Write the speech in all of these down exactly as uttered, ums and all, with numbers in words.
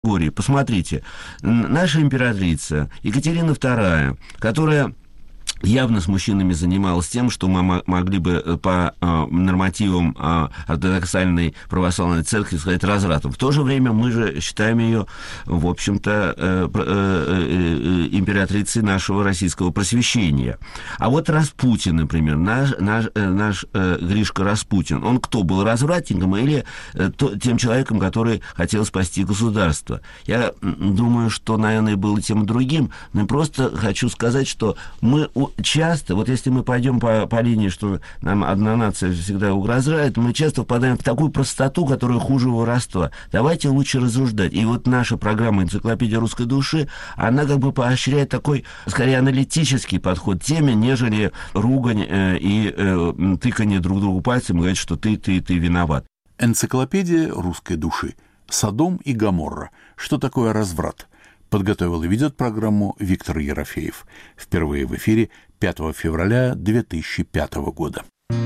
Посмотрите, наша императрица Екатерина вторая, которая явно с мужчинами занималась тем, что мы могли бы по э, нормативам э, ортодоксальной православной церкви сказать развратом. В то же время мы же считаем ее, в общем-то, э, э, э, императрицей нашего российского просвещения. А вот Распутин, например, наш, наш, э, наш э, Гришка Распутин, он кто, был развратником или э, то, тем человеком, который хотел спасти государство? Я думаю, что, наверное, был и тем и другим, но просто хочу сказать, что мы часто, вот если мы пойдем по, по линии, что нам одна нация всегда угрожает, мы часто впадаем в такую простоту, которая хуже воровства. Давайте лучше рассуждать. И вот наша программа «Энциклопедия русской души», она как бы поощряет такой, скорее, аналитический подход к теме, нежели ругань э, и э, тыканье друг другу пальцем и говорить, что ты, ты, ты виноват. Энциклопедия русской души. Содом и Гоморра. Что такое разврат? Подготовил и ведет программу Виктор Ерофеев. Впервые в эфире пятого февраля две тысячи пятого года.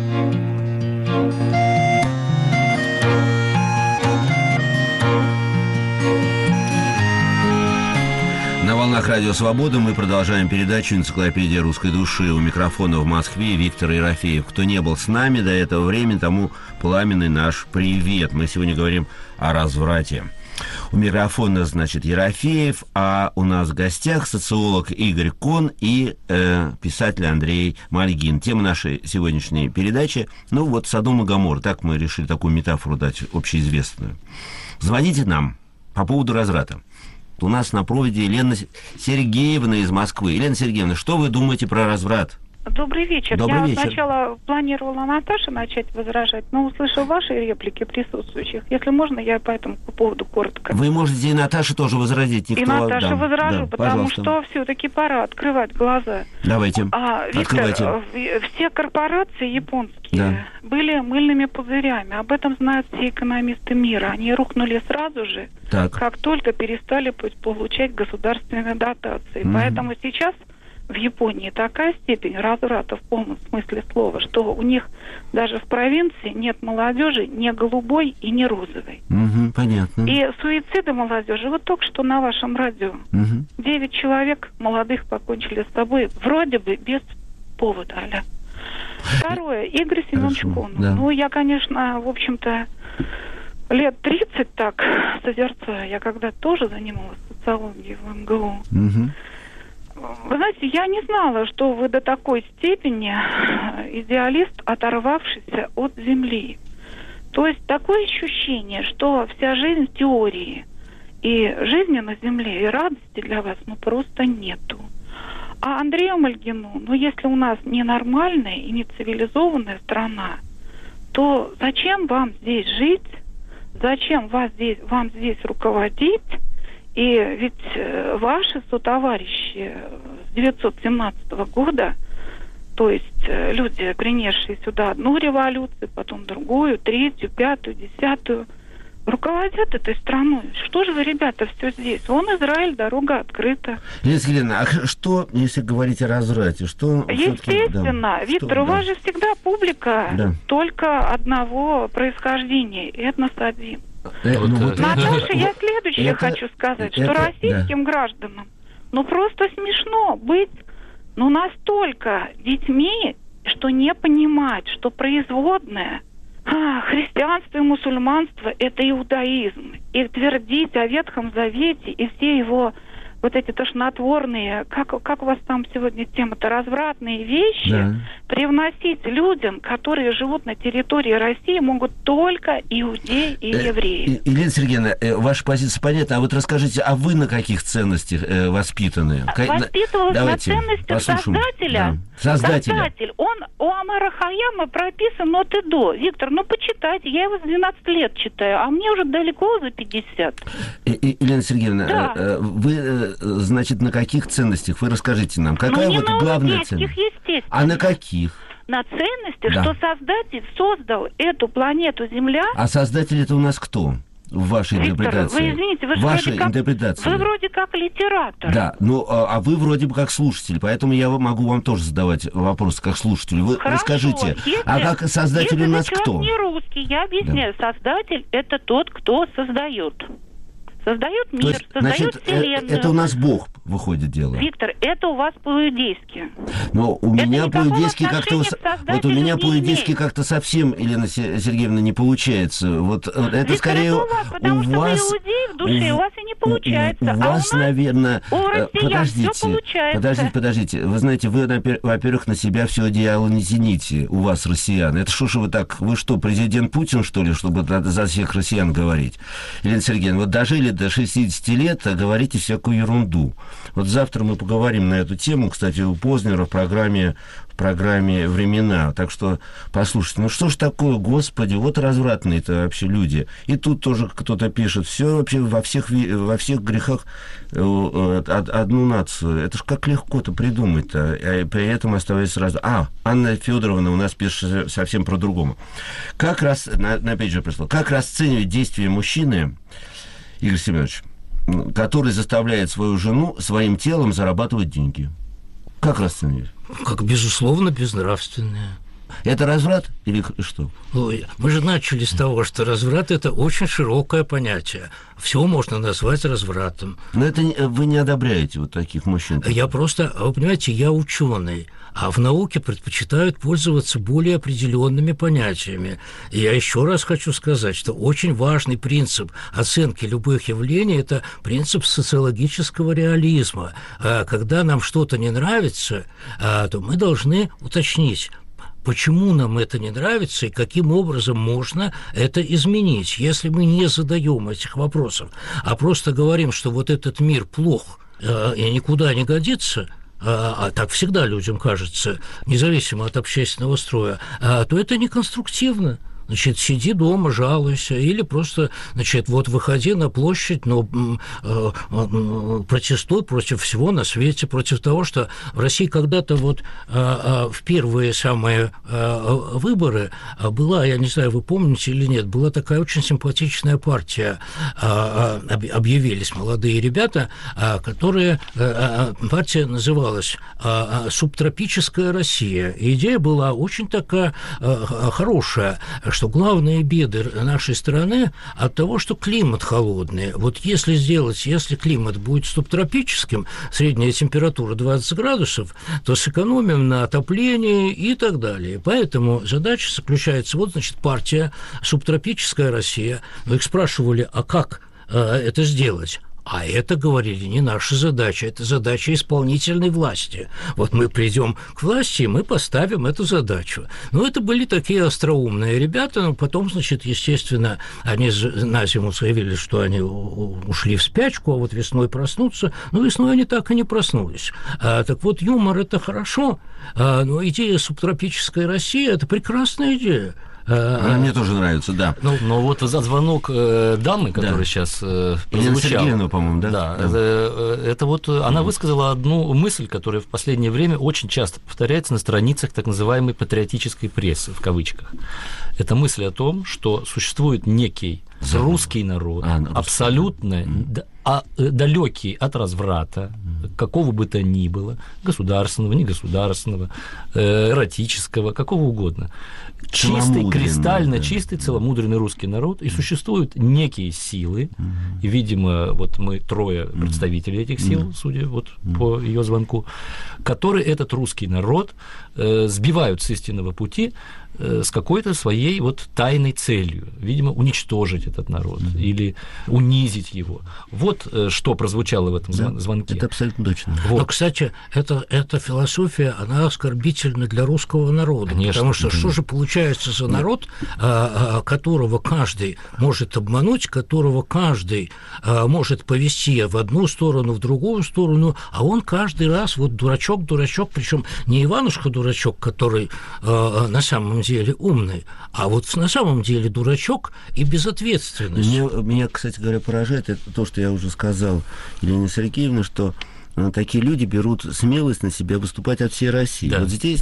На волнах Радио Свобода мы продолжаем передачу «Энциклопедия русской души». У микрофона в Москве Виктор Ерофеев. Кто не был с нами до этого времени, тому пламенный наш привет. Мы сегодня говорим о разврате. У микрофона, значит, Ерофеев, а у нас в гостях социолог Игорь Кон и э, писатель Андрей Мальгин. Тема нашей сегодняшней передачи, ну вот, Содом и Гоморра, так мы решили такую метафору дать, общеизвестную. Звоните нам по поводу разврата. У нас на проводе Елена Сергеевна из Москвы. Елена Сергеевна, что вы думаете про разврат? Добрый вечер. Добрый Я вечер. сначала планировала Наташе начать возражать, но услышал ваши реплики присутствующих. Если можно, я по этому по поводу коротко. Вы можете и Наташе тоже возразить. Никто... И Наташе да, возражу, да, потому пожалуйста. что все-таки пора открывать глаза. Давайте, а, Виктор, открывайте. Все корпорации японские да. были мыльными пузырями. Об этом знают все экономисты мира. Они рухнули сразу же, так. как только перестали получать государственные дотации. Mm-hmm. Поэтому сейчас в Японии такая степень разврата в полном смысле слова, что у них даже в провинции нет молодежи ни голубой и ни розовой. Угу, понятно. И суициды молодежи, вот только что на вашем радио, угу. девять человек молодых покончили с собой, вроде бы без повода, аля. Второе, Игорь Семенович Кон. Да. Ну, я, конечно, в общем-то, лет тридцать так созерцаю. Я когда-то тоже занималась социологией в эм гэ у. Угу. Вы знаете, я не знала, что вы до такой степени идеалист, оторвавшийся от земли. То есть такое ощущение, что вся жизнь в теории, и жизни на земле, и радости для вас, ну, просто нету. А Андрею Мальгину, ну, если у нас не нормальная и не цивилизованная страна, то зачем вам здесь жить? Зачем вас здесь, вам здесь руководить? И ведь э, ваши сотоварищи с девятьсот семнадцатого года, то есть э, люди, принесшие сюда одну революцию, потом другую, третью, пятую, десятую, руководят этой страной. Что же вы, ребята, все здесь? Вон Израиль, дорога открыта. Елена, а что, если говорить о разврате? Что, Естественно. Да, Виктор, что, у вас да. же всегда публика да. только одного происхождения. Этнос один. Э, ну, вот Наташа, это, я следующее это, хочу сказать, это, что российским да. гражданам, ну, просто смешно быть, ну, настолько детьми, что не понимать, что производное а, христианство и мусульманство – это иудаизм. И твердить о Ветхом Завете и все его вот эти тошнотворные, как, как у вас там сегодня тема-то, развратные вещи, да. привносить людям, которые живут на территории России, могут только иудеи и евреи. Э, Елена Сергеевна, э, ваша позиция понятна, а вот расскажите, а вы на каких ценностях э, воспитаны? Воспитывалась Давайте, на ценностях послушаем. Создателя. Да. Создателя. Создатель. Он у Омара Хайяма прописан от и до. Виктор, ну почитайте, я его с двенадцати лет читаю, а мне уже далеко за пятьдесят. Э, э, Елена Сергеевна, да. э, вы... Значит, на каких ценностях? Вы расскажите нам. Какая ну, вот главная ценность? Естественно. А на каких? На ценностях, да. что Создатель создал эту планету Земля. А Создатель это у нас кто? В вашей Виктор, интерпретации. Вы извините, вы Вашей вроде как, интерпретации. Вы вроде как литератор. Да, ну а, а вы вроде бы как слушатель, поэтому я могу вам тоже задавать вопросы как слушателю. Вы Хорошо. Расскажите, если, а как Создатель у нас кто? Если человек не русский, я объясняю. Да. Создатель это тот, кто создает. Создает мир, То есть, создает значит, вселенную. Это у нас Бог выходит дело. Виктор, это у вас по-иудейски. Но у это меня по-иудейски как-то... Вот у меня по-иудейски как-то совсем, Елена Сергеевна, не получается. Вот это Виктор, скорее это у вас, потому у что вас... вы иудей в душе, у, у вас и не получается. У, у, у а вас, у нас, наверное... у россиян подождите, все получается. подождите, подождите. Вы знаете, вы, во-первых, на себя все одеяло не тяните, у вас, россиян. Это что же вы так... Вы что, президент Путин, что ли, чтобы за всех россиян говорить? Елена Сергеевна, вот дожили до шестидесяти лет, а говорите всякую ерунду. Вот завтра мы поговорим на эту тему, кстати, у Познера в программе, в программе «Времена». Так что послушайте, ну что ж такое, господи, вот развратные-то вообще люди. И тут тоже кто-то пишет, все вообще во всех, во всех грехах одну нацию. Это ж как легко-то придумать-то, а при этом оставаясь сразу... А, Анна Федоровна у нас пишет совсем про другому. Как раз, на, на опять же пришло, как расценивать действия мужчины, Игорь Семенович, который заставляет свою жену своим телом зарабатывать деньги? Как расценивать? Как, безусловно, безнравственное. Это разврат или что? Ой, мы же начали с того, что разврат – это очень широкое понятие. Все можно назвать развратом. Но это вы не одобряете вот таких мужчин? Я просто, вы понимаете, я ученый, а в науке предпочитают пользоваться более определенными понятиями. И я еще раз хочу сказать, что очень важный принцип оценки любых явлений – это принцип социологического реализма. Когда нам что-то не нравится, то мы должны уточнить, почему нам это не нравится и каким образом можно это изменить. Если мы не задаем этих вопросов, а просто говорим, что вот этот мир плох и никуда не годится, а так всегда людям кажется, независимо от общественного строя, то это неконструктивно. Значит, сиди дома, жалуйся, или просто, значит, вот выходи на площадь, но э, э, протестуй против всего на свете, против того, что в России когда-то вот э, э, в первые самые э, выборы была, я не знаю, вы помните или нет, была такая очень симпатичная партия, э, э, объявились молодые ребята, э, которые, э, партия называлась э, «Субтропическая Россия». И идея была очень такая э, хорошая, что главные беды нашей страны от того, что климат холодный. Вот если сделать, если климат будет субтропическим, средняя температура двадцать градусов, то сэкономим на отоплении и так далее. Поэтому задача заключается, вот, значит, партия «Субтропическая Россия». Вы их спрашивали, а как э, это сделать? А это, говорили, не наша задача, это задача исполнительной власти. Вот мы придем к власти, и мы поставим эту задачу. Ну, это были такие остроумные ребята, но потом, значит, естественно, они на зиму заявили, что они ушли в спячку, а вот весной проснутся. Но весной они так и не проснулись. А, так вот, юмор – это хорошо, а, но идея «Субтропической России» – это прекрасная идея. Она мне тоже нравится, да. Ну, но вот за звонок э, дамы, которая да. сейчас э, прозвучала... Сергеевна, по-моему, да? Да, да. Это, это вот она высказала одну мысль, которая в последнее время очень часто повторяется на страницах так называемой патриотической прессы, в кавычках. Это мысль о том, что существует некий да. русский народ, а, абсолютно mm. а, далекий от разврата, mm. какого бы то ни было, государственного, негосударственного, эротического, какого угодно. Чистый, кристально да. чистый, целомудренный русский народ, и существуют некие силы, mm-hmm. и, видимо, вот мы трое представителей этих сил, mm-hmm. судя вот mm-hmm. по ее звонку, которые этот русский народ э, сбивают с истинного пути э, с какой-то своей вот тайной целью, видимо, уничтожить этот народ mm-hmm. или унизить его. Вот э, что прозвучало в этом да, звонке. Это абсолютно точно. Вот. Но, кстати, это, эта философия, она оскорбительна для русского народа, конечно, потому что mm-hmm. что же получается за народ, которого каждый может обмануть, которого каждый может повести в одну сторону, в другую сторону, а он каждый раз вот дурачок, дурачок, причем не Иванушка-дурачок, который на самом деле умный, а вот на самом деле дурачок и безответственность. Меня, меня, кстати говоря, поражает это то, что я уже сказал Елене Сергеевне, что такие люди берут смелость на себя выступать от всей России. Да. Вот здесь,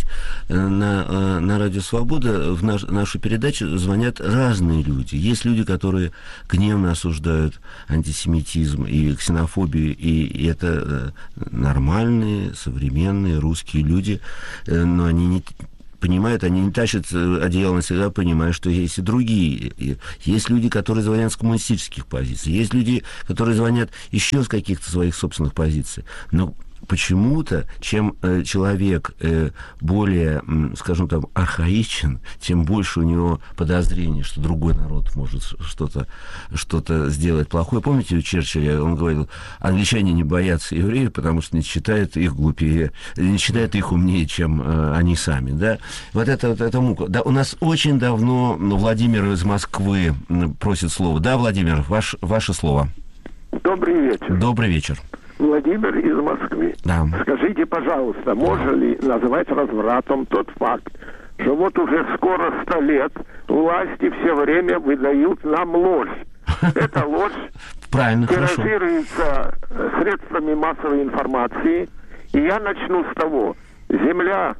на, на Радио Свобода, в наш, нашу передачу звонят разные люди. Есть люди, которые гневно осуждают антисемитизм и ксенофобию, и, и это нормальные, современные русские люди, но они не... понимают, они не тащат одеяло на себя, понимая, что есть и другие. Есть люди, которые звонят с коммунистических позиций, есть люди, которые звонят еще с каких-то своих собственных позиций. Но почему-то, чем э, человек э, более, м, скажем там, архаичен, тем больше у него подозрений, что другой народ может что-то, что-то сделать плохое. Помните, у Черчилля он говорил, англичане не боятся евреев, потому что не считают их глупее, не считают их умнее, чем э, они сами. Да? Вот это, вот это мука. Да, у нас очень давно Владимир из Москвы просит слово. Да, Владимир, ваш, ваше слово. Добрый вечер. Добрый вечер. Владимир из Москвы. Да. Скажите, пожалуйста, можно ли называть развратом тот факт, что вот уже скоро сто лет власти все время выдают нам ложь? Эта ложь Правильно, тиражируется средствами массовой информации. И я начну с того. Земля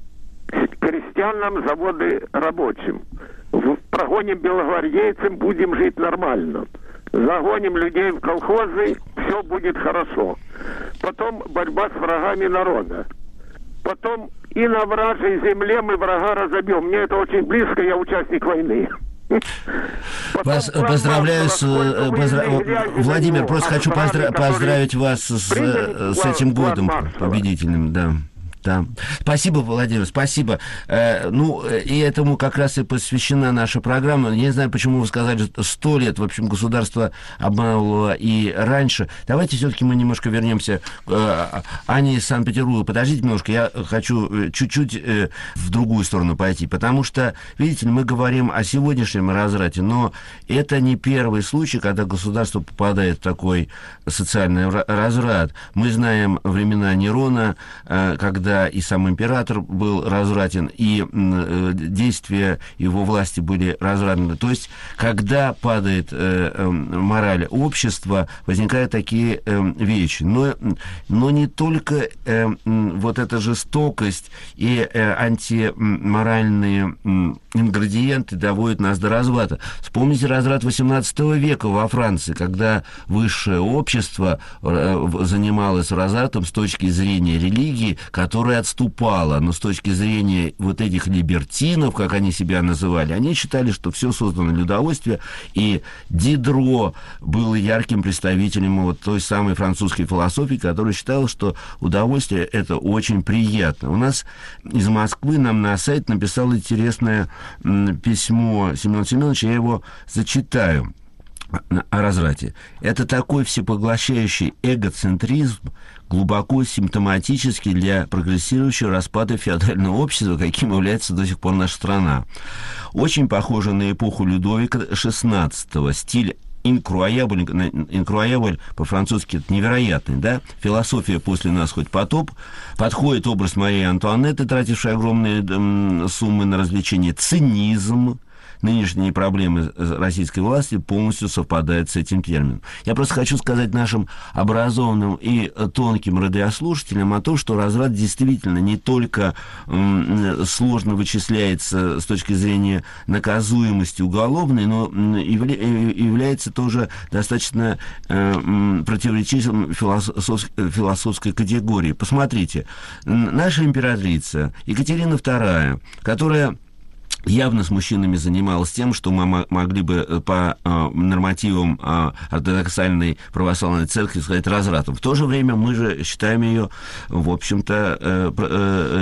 крестьянам, заводы рабочим. Прогоним белогвардейцам, будем жить нормально. Загоним людей в колхозы, все будет хорошо. Потом борьба с врагами народа. Потом и на вражьей земле мы врага разобьем. Мне это очень близко, я участник войны. Вас поздравляю с... Поздра... Владимир, просто хочу поздра... поздравить вас с, с этим годом победительным, да. Да. Спасибо, Владимир, спасибо. Э, ну, и этому как раз и посвящена наша программа. Я не знаю, почему вы сказали, что сто лет, в общем, государство обманывало и раньше. Давайте все-таки мы немножко вернемся к э, Ане из Санкт-Петербурга. Подождите немножко, я хочу чуть-чуть э, в другую сторону пойти, потому что, видите ли, мы говорим о сегодняшнем разврате, но это не первый случай, когда государство попадает в такой социальный разврат. Мы знаем времена Нерона, э, когда и сам император был развратен, и э, действия его власти были развратны. То есть, когда падает э, э, мораль общества, возникают такие э, вещи. Но, но не только э, вот эта жестокость и э, антиморальные э, ингредиенты доводят нас до разврата. Вспомните разврат восемнадцатого века во Франции, когда высшее общество э, занималось развратом с точки зрения религии, которая отступала, но с точки зрения вот этих либертинов, как они себя называли, они считали, что все создано для удовольствия, и Дидро был ярким представителем вот той самой французской философии, которая считала, что удовольствие – это очень приятно. У нас из Москвы нам на сайт написал интересное письмо Семен Семенович, я его зачитаю. О разврате. Это такой всепоглощающий эгоцентризм, глубоко симптоматический для прогрессирующего распада феодального общества, каким является до сих пор наша страна. Очень похоже на эпоху Людовика шестнадцатого. Стиль инкруаyaбль, инкруаyaбль по-французски это невероятный, да? Философия после нас хоть потоп. Подходит образ Марии Антуанетты, тратившей огромные м, суммы на развлечения. Цинизм. Нынешние проблемы российской власти полностью совпадают с этим термином. Я просто хочу сказать нашим образованным и тонким радиослушателям о том, что разврат действительно не только м, сложно вычисляется с точки зрения наказуемости уголовной, но явля, является тоже достаточно э, противоречивым философ, философской категории. Посмотрите, наша императрица Екатерина вторая, которая явно с мужчинами занималась тем, что мы могли бы по э, нормативам э, ортодоксальной православной церкви сказать развратом. В то же время мы же считаем ее, в общем-то, э, э,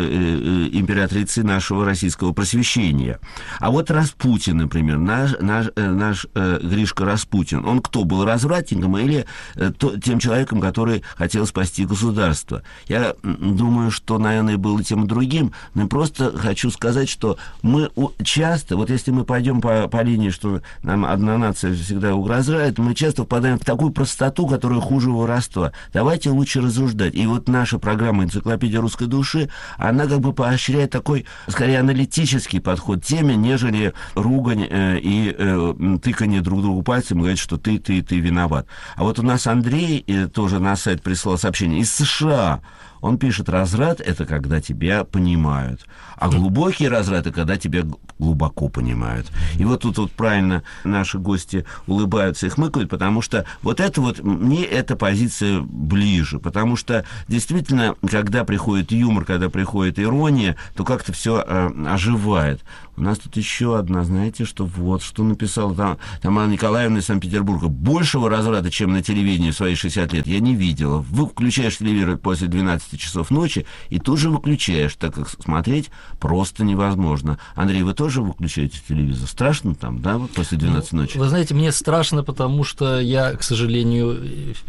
э, императрицей нашего российского просвещения. А вот Распутин, например, наш, наш, э, наш э, Гришка Распутин, он кто был, развратником или э, то, тем человеком, который хотел спасти государство? Я думаю, что, наверное, был и тем, и другим, но просто хочу сказать, что мы часто, вот если мы пойдем по, по линии, что нам одна нация всегда угрожает, мы часто впадаем в такую простоту, которая хуже воровства. Давайте лучше рассуждать. И вот наша программа «Энциклопедия русской души», она как бы поощряет такой, скорее, аналитический подход к теме, нежели ругань э, и э, тыканье друг другу пальцем и говорить, что ты, ты, ты виноват. А вот у нас Андрей э, тоже на сайт прислал сообщение из США. Он пишет, разврат – это когда тебя понимают, а глубокий разврат – это когда тебя глубоко понимают. И вот тут вот правильно наши гости улыбаются и хмыкают, потому что вот это вот, мне эта позиция ближе, потому что действительно, когда приходит юмор, когда приходит ирония, то как-то все э, оживает. У нас тут еще одна, знаете, что вот, что написала там, Тамара Николаевна из Санкт-Петербурга. Большего разврата, чем на телевидении в свои шестьдесят лет, я не видела. Вы включаешь телевизор после двенадцати часов ночи и тут же выключаешь, так как смотреть просто невозможно. Андрей, вы тоже выключаете телевизор? Страшно там, да, после двенадцати ночи? Вы знаете, мне страшно, потому что я, к сожалению,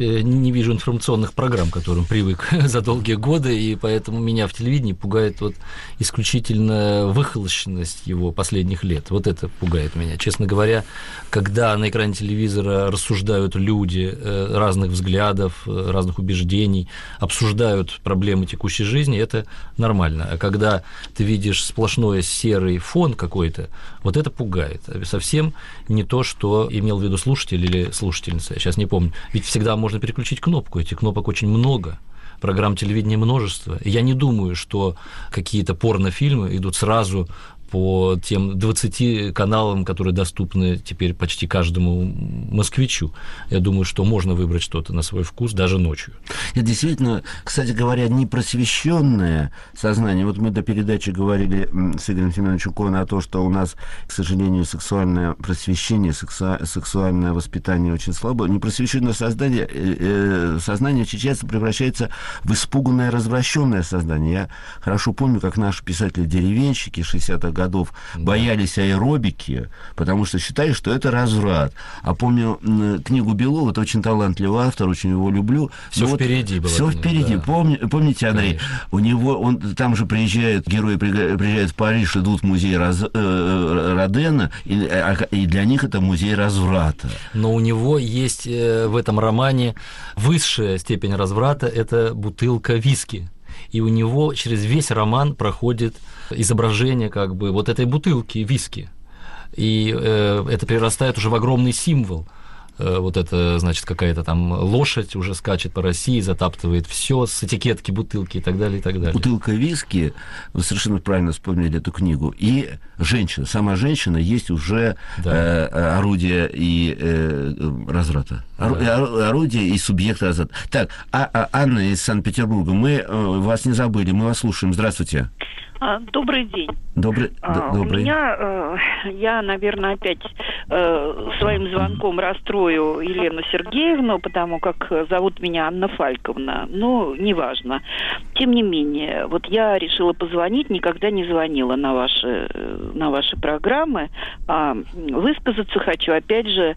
не вижу информационных программ, к которым привык за долгие годы, и поэтому меня в телевидении пугает вот исключительно выхолощенность его последних лет. Вот это пугает меня. Честно говоря, когда на экране телевизора рассуждают люди разных взглядов, разных убеждений, обсуждают проблемы текущей жизни, это нормально. А когда ты видишь сплошной серый фон какой-то, вот это пугает. Совсем не то, что имел в виду слушатель или слушательница. Я сейчас не помню. Ведь всегда можно переключить кнопку. Этих кнопок очень много. Программ телевидения множество. Я не думаю, что какие-то порнофильмы идут сразу по тем двадцати каналам, которые доступны теперь почти каждому москвичу. Я думаю, что можно выбрать что-то на свой вкус даже ночью. Это действительно, кстати говоря, непросвещенное сознание. Вот мы до передачи говорили с Игорем Семеновичем Коэном о том, что у нас, к сожалению, сексуальное просвещение, сексу... сексуальное воспитание очень слабо. Непросвещенное сознание, э, сознание очень часто превращается в испуганное, развращенное сознание. Я хорошо помню, как наши писатели-деревенщики шестидесятых годов да. боялись аэробики, потому что считали, что это разврат. А помню книгу Белова, это очень талантливый автор, очень его люблю. Все вот впереди было. Все впереди. Да. Помни, помните, Андрей, конечно. У него, он там же приезжают, герои приезжают в Париж, идут в музей Роз, э, Родена, и, и для них это музей разврата. Но у него есть в этом романе высшая степень разврата, это бутылка виски. И у него через весь роман проходит изображение как бы вот этой бутылки виски. И э, это перерастает уже в огромный символ. Э, вот это, значит, какая-то там лошадь уже скачет по России, затаптывает все с этикетки бутылки и так далее, и так далее. Бутылка виски, вы совершенно правильно вспомнили эту книгу, и женщина, сама женщина есть уже да. э, орудие и э, разврата. Ору, да. Орудие и субъект разврата. Так, а, а, Анна из Санкт-Петербурга, мы э, вас не забыли, мы вас слушаем. Здравствуйте. Добрый день. Добрый, а, добрый. У меня, э, я, наверное, опять э, своим звонком расстрою Елену Сергеевну, потому как зовут меня Анна Фальковна. Но неважно. Тем не менее, вот я решила позвонить, никогда не звонила на ваши, на ваши программы. А высказаться хочу, опять же,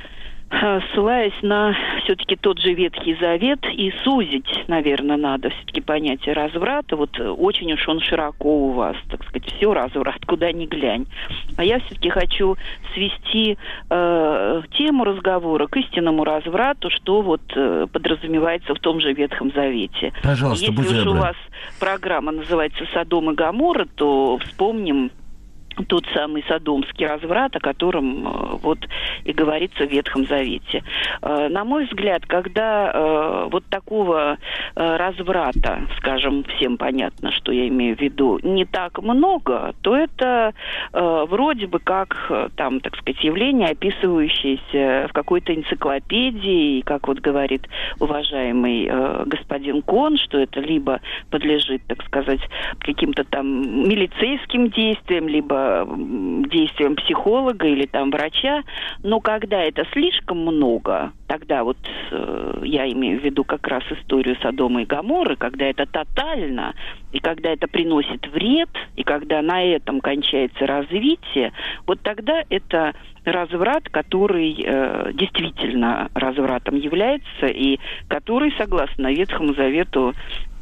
ссылаясь на все-таки тот же Ветхий Завет, и сузить, наверное, надо все-таки понятие разврата. Вот очень уж он широко у вас, так сказать, все разврат, куда ни глянь. А я все-таки хочу свести э, тему разговора к истинному разврату, что вот э, подразумевается в том же Ветхом Завете. Пожалуйста, если уж у вас программа называется «Содом и Гоморра», то вспомним тот самый содомский разврат, о котором вот и говорится в Ветхом Завете. На мой взгляд, когда вот такого разврата, скажем, всем понятно, что я имею в виду, не так много, то это вроде бы как, там, так сказать, явление, описывающееся в какой-то энциклопедии, и, как вот говорит уважаемый господин Кон, что это либо подлежит, так сказать, каким-то там милицейским действиям, либо действием психолога или там врача, но когда это слишком много, тогда вот э, я имею в виду как раз историю Содома и Гоморры, когда это тотально, и когда это приносит вред, и когда на этом кончается развитие, вот тогда это разврат, который э, действительно развратом является, и который, согласно Ветхому Завету,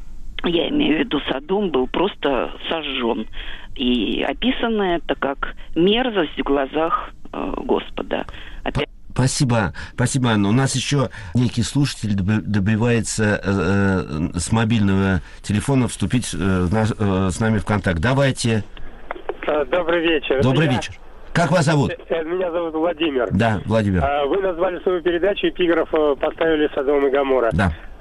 я имею в виду Содом, был просто сожжен. И описано это как мерзость в глазах э, Господа. Опять... Спасибо, спасибо, Анна. У нас еще некий слушатель добивается э, э, с мобильного телефона вступить э, на, э, с нами в контакт. Давайте. Добрый вечер. Добрый Я... вечер. Как вас зовут? Меня зовут Владимир. Да, Владимир. Вы назвали свою передачу, эпиграф поставили «Содом и Гоморра». Да.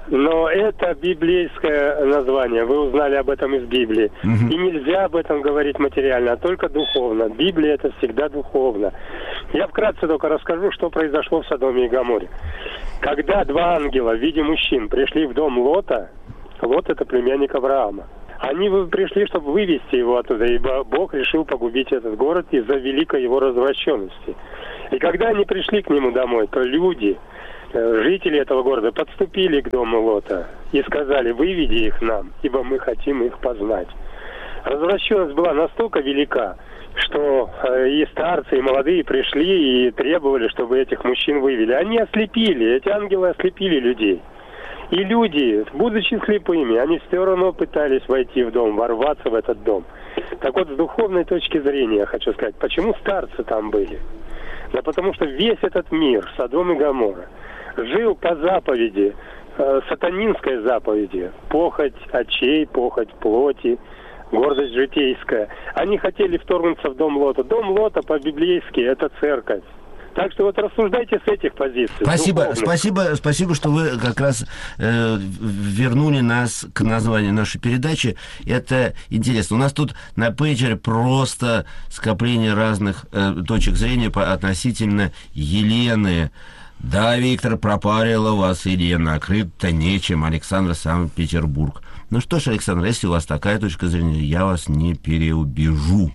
Но это библейское название. Вы узнали об этом из Библии. Мгм. И нельзя об этом говорить материально, а только духовно. Библия — это всегда духовно. Я вкратце только расскажу, что произошло в Содоме и Гоморе. Когда два ангела в виде мужчин пришли в дом Лота, Лот — это племянник Авраама, они вы- пришли, чтобы вывести его оттуда, ибо Бог решил погубить этот город из-за великой его развращенности. И когда они пришли к нему домой, то люди, э, жители этого города, подступили к дому Лота и сказали: «Выведи их нам, ибо мы хотим их познать». Развращенность была настолько велика, что э, и старцы, и молодые пришли и требовали, чтобы этих мужчин вывели. Они ослепили, эти ангелы ослепили людей. И люди, будучи слепыми, они все равно пытались войти в дом, ворваться в этот дом. Так вот, с духовной точки зрения, я хочу сказать, почему старцы там были? Да потому что весь этот мир, Содом и Гоморра, жил по заповеди, э, сатанинской заповеди: похоть очей, похоть плоти, гордость житейская. Они хотели вторгнуться в дом Лота. Дом Лота по-библейски — это церковь. Так что вот рассуждайте с этих позиций. Спасибо, духовных. спасибо, спасибо, что вы как раз э, вернули нас к названию нашей передачи. Это интересно. У нас тут на пейджере просто скопление разных э, точек зрения по, относительно Елены. Да, Виктор, пропарила вас Елена, накрыто нечем. Александр, Санкт-Петербург. Ну что ж, Александр, если у вас такая точка зрения, я вас не переубежу.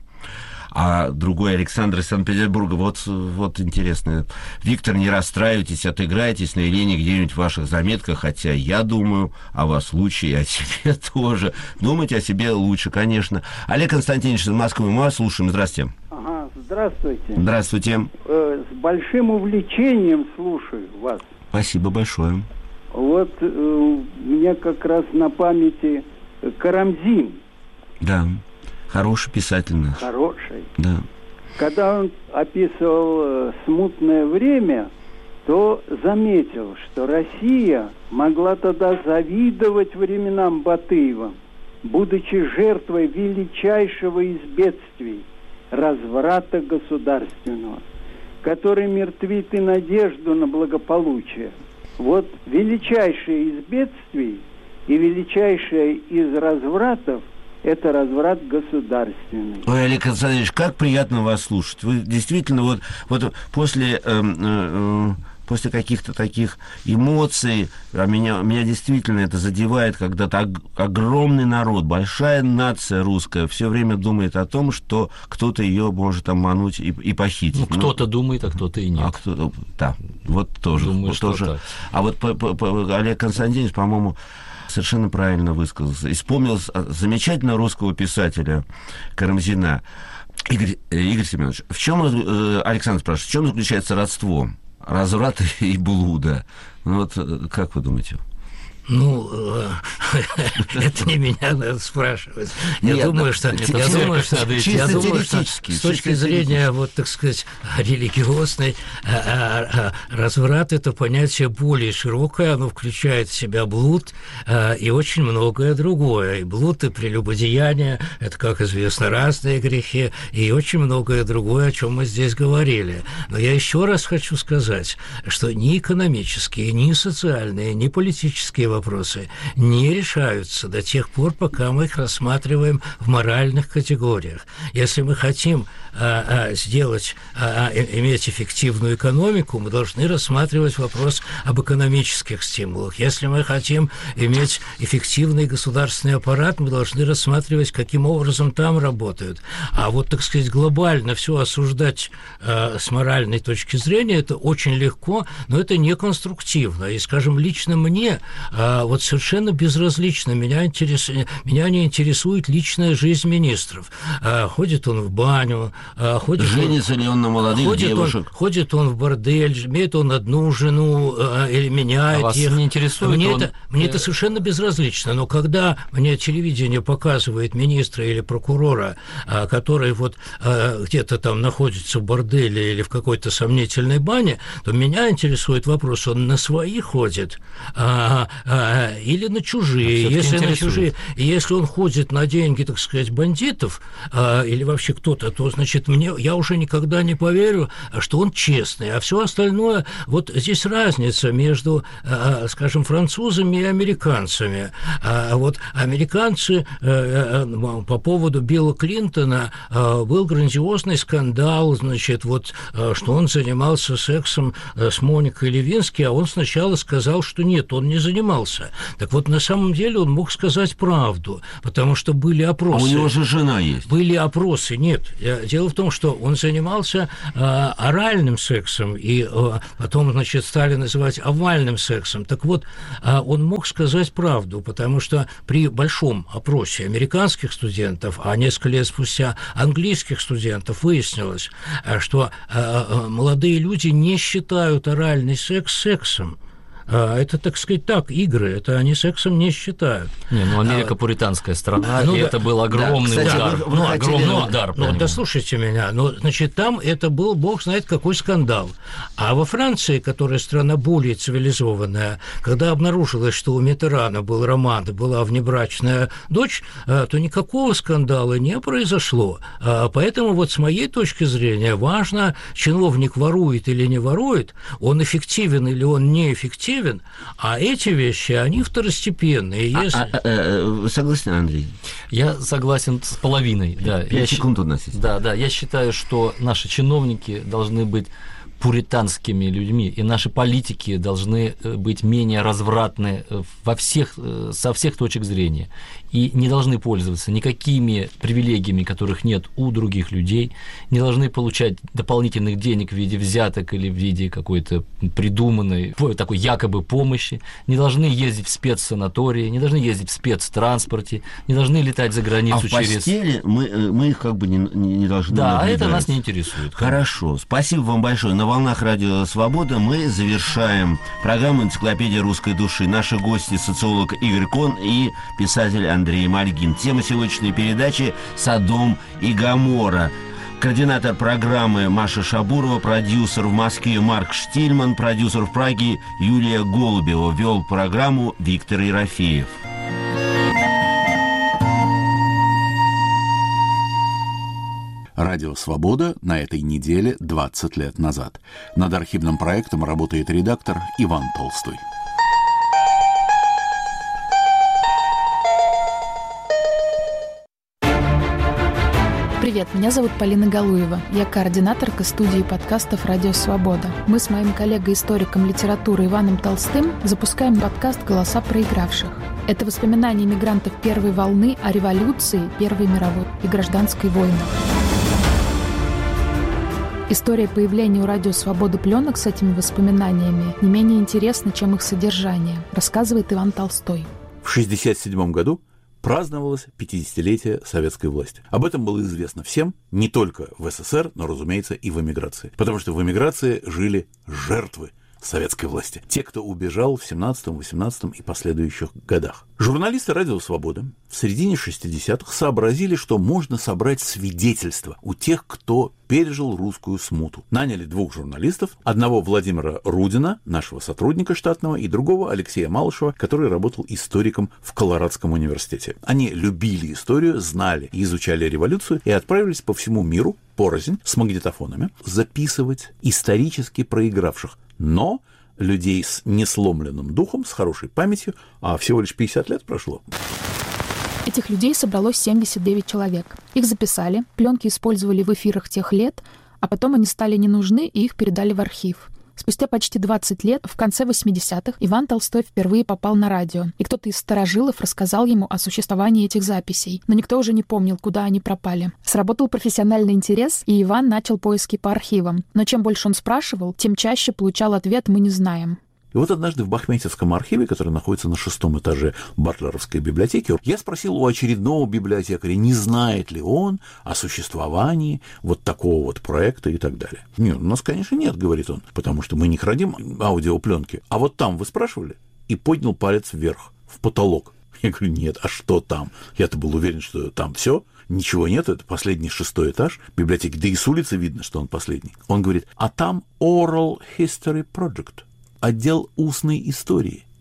А другой Александр из Санкт-Петербурга, вот, вот интересно. Виктор, не расстраивайтесь, отыграйтесь на Елене где-нибудь в ваших заметках, хотя я думаю о вас лучше и о себе тоже. Думайте о себе лучше, конечно. Олег Константинович из Москвы, мы вас слушаем. Здравствуйте. Ага, здравствуйте. Здравствуйте. Э, с большим увлечением слушаю вас. Спасибо большое. Вот э, у меня как раз на памяти Карамзин. Да, хороший писатель наш. Хороший. Да. Когда он описывал э, смутное время, то заметил, что Россия могла тогда завидовать временам Батыева, будучи жертвой величайшего из бедствий – разврата государственного, который мертвит и надежду на благополучие. Вот величайшее из бедствий и величайшее из развратов – это разврат государственный. Ой, Олег Константинович, как приятно вас слушать. Вы действительно вот, вот после, э, э, после каких-то таких эмоций, а меня, меня действительно это задевает, когда ог- огромный народ, большая нация русская все время думает о том, что кто-то ее может обмануть и, и похитить. Ну, кто-то ну, думает, а кто-то и нет. А кто-то, да, вот тоже. Думаю, вот что тоже. так. А вот по, по, по, Олег Константинович, по-моему, совершенно правильно высказался. И вспомнил замечательного русского писателя Карамзина. Игорь, Игорь Семенович, в чем, Александр спрашивает, в чем заключается родство разврата и блуда? Ну вот, как вы думаете? Ну, это не меня надо спрашивать. Я Нет, думаю, да, что, чисто- я думаю, что, чисто я думаю, что теоретически, с точки чисто зрения, теоретически. вот, так сказать, религиозной, а, а, а, разврат – это понятие более широкое, оно включает в себя блуд а, и очень многое другое. И блуд, и прелюбодеяние – это, как известно, разные грехи, и очень многое другое, о чем мы здесь говорили. Но я еще раз хочу сказать, что ни экономические, ни социальные, ни политические вопросы не решаются до тех пор, пока мы их рассматриваем в моральных категориях. Если мы хотим а, а, сделать, а, а, иметь эффективную экономику, мы должны рассматривать вопрос об экономических стимулах. Если мы хотим иметь эффективный государственный аппарат, мы должны рассматривать, каким образом там работают. А вот, так сказать, глобально все осуждать а, с моральной точки зрения, это очень легко, но это не конструктивно. И, скажем, лично мне а, вот совершенно безразлично. Меня, интерес... Меня не интересует личная жизнь министров. А, ходит он в баню, а, ходит Женится он... ли он на молодых ходит девушек? Он, ходит он в бордель, имеет он одну жену а, или меняет А вас их. не интересует Мне, он... это, мне это совершенно безразлично. Но когда мне телевидение показывает министра или прокурора, а, который вот а, где-то там находится в борделе или в какой-то сомнительной бане, то меня интересует вопрос, он на свои ходит, а, а, а, или на чужие. Если на чужие, если он ходит на деньги, так сказать, бандитов, а, или вообще кто-то, то, значит, мне, я уже никогда не поверю, что он честный. А все остальное, вот здесь разница между, а, скажем, французами и американцами. А вот американцы а, а, по поводу Билла Клинтона а, был грандиозный скандал, значит, вот, а, что он занимался сексом с Моникой Левински, а он сначала сказал, что нет, он не занимался. Так вот, на самом деле он мог сказать правду, потому что были опросы. А у него же жена есть. Были опросы, нет. Дело в том, что он занимался а, оральным сексом, и а, потом, значит, стали называть овальным сексом. Так вот, а, он мог сказать правду, потому что при большом опросе американских студентов, а несколько лет спустя английских студентов, выяснилось, что а, а, молодые люди не считают оральный секс сексом. А это, так сказать, так, игры, это они сексом не считают. Не, ну Америка а, пуританская страна, ну, и да, это был огромный да, кстати, удар. Вы, вы ну, хотели, огромный ну, удар. Ну, да слушайте меня, ну, значит, там это был, бог знает, какой скандал. А во Франции, которая страна более цивилизованная, когда обнаружилось, что у Миттерана был роман, была внебрачная дочь, то никакого скандала не произошло. Поэтому вот с моей точки зрения важно, чиновник ворует или не ворует, он эффективен или он неэффективен, а эти вещи, они второстепенные. Если... А, а, а, согласен, Андрей? Я согласен с половиной. Да. Пять я секунд у нас есть. Да, да. Я считаю, что наши чиновники должны быть пуританскими людьми, и наши политики должны быть менее развратны во всех, со всех точек зрения, и не должны пользоваться никакими привилегиями, которых нет у других людей, не должны получать дополнительных денег в виде взяток или в виде какой-то придуманной такой якобы помощи, не должны ездить в спецсанатории, не должны ездить в спецтранспорте, не должны летать за границу а в через... постели мы, мы их как бы не, не должны Да, наблюдать. а это нас не интересует. Хорошо, спасибо вам большое. На волнах Радио Свобода мы завершаем программу «Энциклопедия русской души». Наши гости — социолог Игорь Кон и писатель Андрей Мальгин. Тема сегодняшней передачи «Содом и Гоморра». Координатор программы Маша Шабурова, продюсер в Москве Марк Штильман, продюсер в Праге Юлия Голубева. Вел программу Виктор Ерофеев. Радио «Свобода» на этой неделе двадцать лет назад. Над архивным проектом работает редактор Иван Толстой. Привет, меня зовут Полина Галуева. Я координаторка студии подкастов «Радио Свобода». Мы с моим коллегой-историком литературы Иваном Толстым запускаем подкаст «Голоса проигравших». Это воспоминания мигрантов первой волны о революции, Первой мировой и гражданской войнах. История появления у «Радио Свобода» пленок с этими воспоминаниями не менее интересна, чем их содержание, рассказывает Иван Толстой. В шестьдесят седьмом году праздновалось пятидесятилетие советской власти. Об этом было известно всем, не только в СССР, но, разумеется, и в эмиграции. Потому что в эмиграции жили жертвы советской власти. Те, кто убежал в семнадцатом, восемнадцатом и последующих годах. Журналисты «Радио Свобода» в середине шестидесятых сообразили, что можно собрать свидетельства у тех, кто пережил русскую смуту. Наняли двух журналистов, одного Владимира Рудина, нашего сотрудника штатного, и другого Алексея Малышева, который работал историком в Колорадском университете. Они любили историю, знали и изучали революцию и отправились по всему миру порознь с магнитофонами записывать исторически проигравших, но людей с несломленным духом, с хорошей памятью, а всего лишь пятьдесят лет прошло. Этих людей собралось семьдесят девять человек. Их записали, пленки использовали в эфирах тех лет, а потом они стали не нужны, и их передали в архив. Спустя почти двадцать лет, в конце восьмидесятых, Иван Толстой впервые попал на радио, и кто-то из старожилов рассказал ему о существовании этих записей, но никто уже не помнил, куда они пропали. Сработал профессиональный интерес, и Иван начал поиски по архивам. Но чем больше он спрашивал, тем чаще получал ответ «мы не знаем». И вот однажды в Бахметьевском архиве, который находится на шестом этаже Батлеровской библиотеки, я спросил у очередного библиотекаря, не знает ли он о существовании вот такого вот проекта и так далее. Нет, у нас, конечно, нет, говорит он, потому что мы не храним аудиопленки. А вот там вы спрашивали? И поднял палец вверх, в потолок. Я говорю, нет, а что там? Я-то был уверен, что там все. Ничего нет, это последний шестой этаж библиотеки. Да и с улицы видно, что он последний. Он говорит, а там Oral History Project. Отдел устной истории.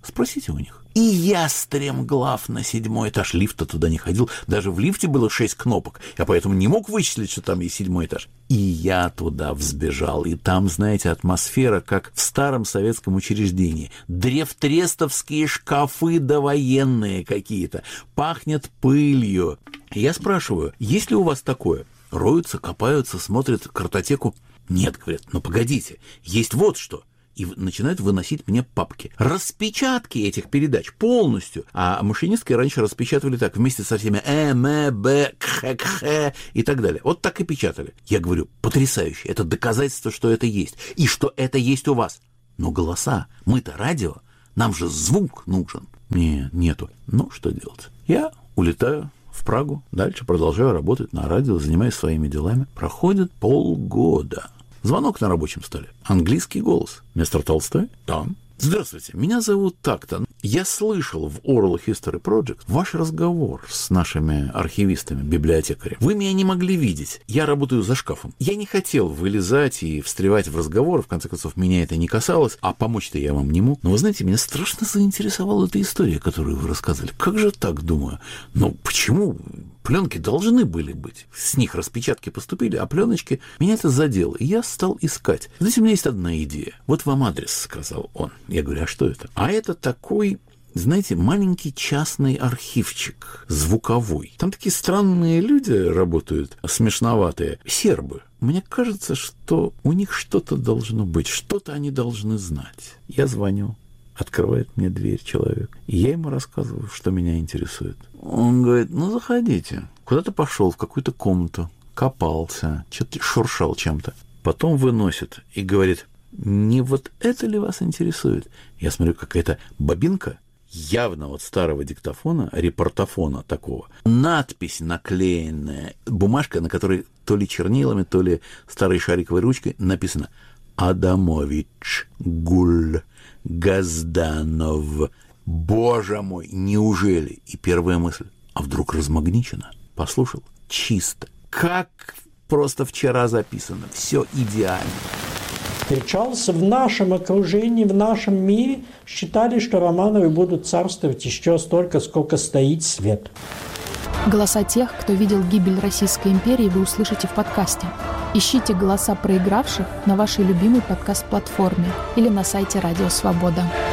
Спросите у них. И я стремглав на седьмой этаж. Лифта туда не ходил. Даже в лифте было шесть кнопок. Я поэтому не мог вычислить, что там есть седьмой этаж. И я туда взбежал. И там, знаете, атмосфера, как в старом советском учреждении. Древтрестовские шкафы довоенные какие-то. Пахнет пылью. И я спрашиваю, есть ли у вас такое? Роются, копаются, смотрят картотеку. Нет, говорят, ну погодите, есть вот что. И начинают выносить мне папки. Распечатки этих передач полностью. А машинистки раньше распечатывали так, вместе со всеми э, м, б, к, к и так далее. Вот так и печатали. Я говорю, потрясающе. Это доказательство, что это есть. И что это есть у вас. Но голоса, мы-то радио, нам же звук нужен. Нет, нету. Ну, что делать? Я улетаю в Прагу, дальше продолжаю работать на радио, занимаюсь своими делами. Проходит полгода. Звонок на рабочем столе. Английский голос. Мистер Толстой? Да. Здравствуйте, меня зовут так-то. Я слышал в Oral History Project ваш разговор с нашими архивистами, библиотекарями. Вы меня не могли видеть. Я работаю за шкафом. Я не хотел вылезать и встревать в разговор. В конце концов, меня это не касалось. А помочь-то я вам не мог. Но вы знаете, меня страшно заинтересовала эта история, которую вы рассказывали. Как же так, думаю? Ну, почему? Пленки должны были быть. С них распечатки поступили, а пленочки... Меня это задело. И я стал искать. Знаете, у меня есть одна идея. Вот вам адрес, сказал он. Я говорю, а что это? А это такой, знаете, маленький частный архивчик, звуковой. Там такие странные люди работают, смешноватые, сербы. Мне кажется, что у них что-то должно быть, что-то они должны знать. Я звоню. Открывает мне дверь человек. И я ему рассказываю, что меня интересует. Он говорит, ну, заходите. Куда-то пошел в какую-то комнату, копался, что-то шуршал чем-то. Потом выносит и говорит, не вот это ли вас интересует? Я смотрю, какая-то бобинка, явно вот старого диктофона, репортофона такого. Надпись наклеенная, бумажка, на которой то ли чернилами, то ли старой шариковой ручкой написано «Адамович Гуль Газданов». Боже мой, неужели? И первая мысль, а вдруг размагничено? Послушал, чисто. Как просто вчера записано. Все идеально. Встречался в нашем окружении, в нашем мире. Считали, что Романовы будут царствовать еще столько, сколько стоит свет. Голоса тех, кто видел гибель Российской империи, вы услышите в подкасте. Ищите голоса проигравших на вашей любимой подкаст-платформе или на сайте Радио Свобода.